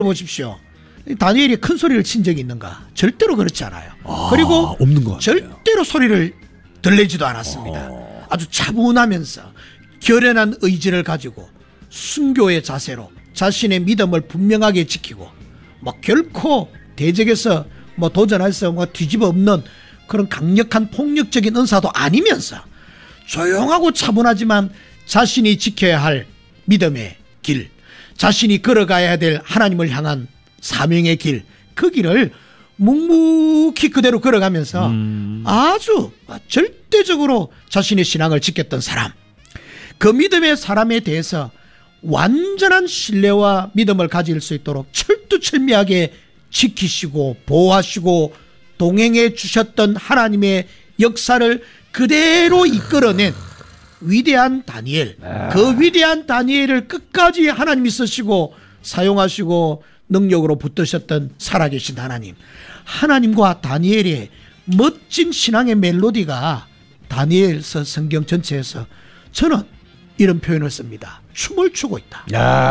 보십시오. 다니엘이 큰 소리를 친 적이 있는가? 절대로 그렇지 않아요. 그리고 없는 것 같아요. 절대로 소리를 들리지도 않았습니다. 아주 차분하면서 결연한 의지를 가지고 순교의 자세로 자신의 믿음을 분명하게 지키고 결코 대적에서 도전해서 뒤집어 엎는 그런 강력한 폭력적인 은사도 아니면서 조용하고 차분하지만 자신이 지켜야 할 믿음의 길, 자신이 걸어가야 될 하나님을 향한 사명의 길, 그 길을 묵묵히 그대로 걸어가면서 아주 절대적으로 자신의 신앙을 지켰던 사람, 그 믿음의 사람에 대해서 완전한 신뢰와 믿음을 가질 수 있도록 철두철미하게 지키시고 보호하시고 동행해 주셨던 하나님의 역사를 그대로 이끌어낸 위대한 다니엘, 그 위대한 다니엘을 끝까지 하나님이 쓰시고 사용하시고 능력으로 붙드셨던 살아계신 하나님, 하나님과 다니엘의 멋진 신앙의 멜로디가 다니엘서 성경 전체에서 저는 이런 표현을 씁니다. 춤을 추고 있다.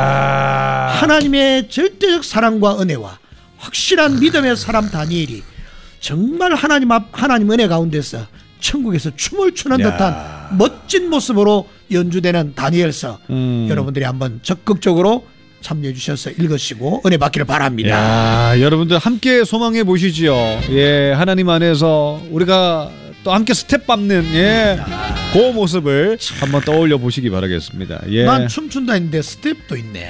하나님의 절대적 사랑과 은혜와 확실한 믿음의 사람 다니엘이 정말 하나님 은혜 가운데서 천국에서 춤을 추는 듯한 멋진 모습으로 연주되는 다니엘서, 여러분들이 한번 적극적으로 참여해 주셔서 읽으시고 은혜 받기를 바랍니다. 여러분들 함께 소망해 보시지요. 예, 하나님 안에서 우리가 또 함께 스텝 밟는 그 모습을 한번 떠올려 보시기 바라겠습니다. 예. 난 춤춘다 했는데 스텝도 있네.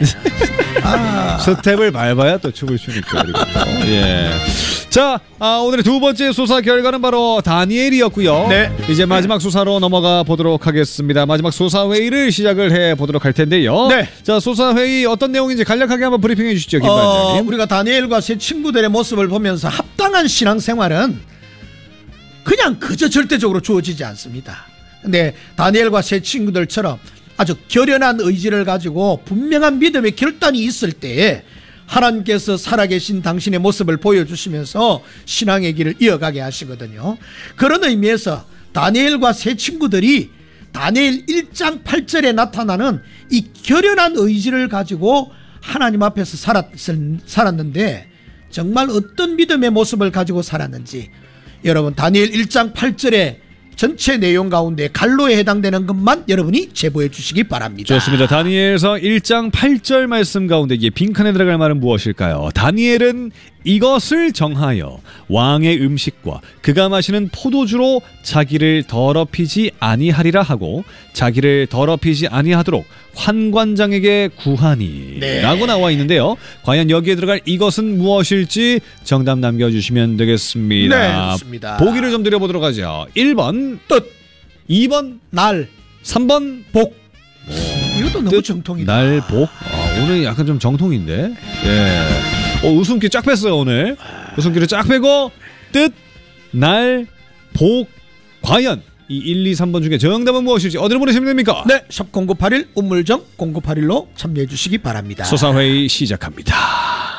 스텝을 밟아야 또 춤을 추니까. 예. 자, 오늘의 두 번째 수사 결과는 바로 다니엘이었고요. 네. 이제 마지막 수사로 넘어가 보도록 하겠습니다. 마지막 수사 회의를 시작을 해 보도록 할 텐데요. 네. 자, 수사 회의 어떤 내용인지 간략하게 한번 브리핑해 주시죠, 김 반장님. 우리가 다니엘과 새 친구들의 모습을 보면서 합당한 신앙생활은 그냥 그저 절대적으로 주어지지 않습니다. 근데 다니엘과 새 친구들처럼 아주 결연한 의지를 가지고 분명한 믿음의 결단이 있을 때에 하나님께서 살아계신 당신의 모습을 보여주시면서 신앙의 길을 이어가게 하시거든요. 그런 의미에서 다니엘과 새 친구들이 다니엘 1장 8절에 나타나는 이 결연한 의지를 가지고 하나님 앞에서 살았는데 정말 어떤 믿음의 모습을 가지고 살았는지 여러분 다니엘 1장 8절에 전체 내용 가운데 갈로에 해당되는 것만 여러분이 제보해 주시기 바랍니다. 좋습니다. 다니엘서 1장 8절 말씀 가운데 빈칸에 들어갈 말은 무엇일까요? 다니엘은 이것을 정하여 왕의 음식과 그가 마시는 포도주로 자기를 더럽히지 아니하리라 하고 자기를 더럽히지 아니하도록 환관장에게 구하니 라고 나와 있는데요. 과연 여기에 들어갈 이것은 무엇일지 정답 남겨주시면 되겠습니다. 네, 좋습니다. 보기를 좀 드려보도록 하죠. 1번 뜻, 2번 날, 3번 복. 이것도 너무 정통이다. 날, 복. 오늘 약간 좀 정통인데. 예. 웃음기 쫙 뺐어요 오늘. 웃음기를 쫙 빼고 뜻, 날, 복. 과연 이 1, 2, 3번 중에 정답은 무엇일지 어디로 보내시면 됩니까? 네, 샵 0981 우물정 0981로 참여해 주시기 바랍니다. 수사회의 시작합니다.